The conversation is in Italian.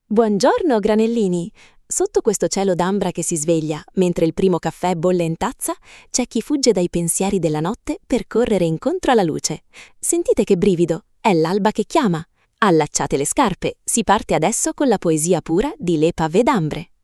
Buongiorno, granellini! Sotto questo cielo d'ambra che si sveglia, mentre il primo caffè bolle in tazza, c'è chi fugge dai pensieri della notte per correre incontro alla luce. Sentite che brivido, è l'alba che chiama. Allacciate le scarpe, si parte adesso con la poesia pura di Le Pavé d'Ambre.